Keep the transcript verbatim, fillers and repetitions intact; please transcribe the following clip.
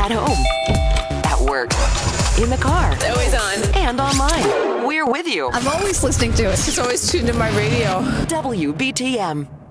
At home, at work, in the car, Always on. and online. We're with you. I'm always listening to it. It's always tuned in my radio. W B T M.